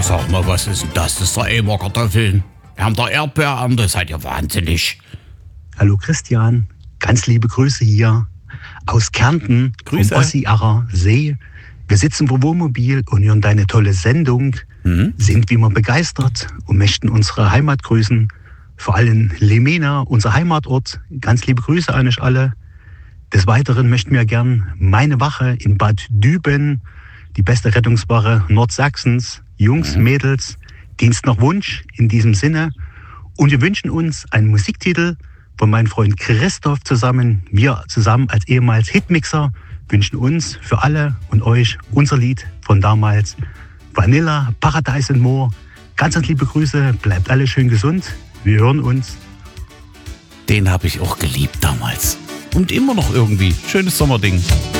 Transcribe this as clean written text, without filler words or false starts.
Sag mal, was ist denn das? Das ist der Elmer Kartoffeln. Wir haben der Erdbeerernte, seid ihr wahnsinnig. Hallo Christian, ganz liebe Grüße hier aus Kärnten, Grüße. vom Ossiacher See. Wir sitzen vor Wohnmobil und hören deine tolle Sendung, sind wie immer begeistert und möchten unsere Heimat grüßen. Vor allem Lemena, unser Heimatort. Ganz liebe Grüße an euch alle. Des Weiteren möchten wir gern meine Wache in Bad Düben, die beste Rettungswache Nordsachsens, Jungs, Mädels, Dienst nach Wunsch in diesem Sinne. Und wir wünschen uns einen Musiktitel von meinem Freund Christoph zusammen. Wir zusammen als ehemals Hitmixer wünschen uns für alle und euch unser Lied von damals. Vanilla, Paradise and More. Ganz liebe Grüße, bleibt alle schön gesund. Wir hören uns. Den habe ich auch geliebt damals. Und immer noch irgendwie. Schönes Sommerding.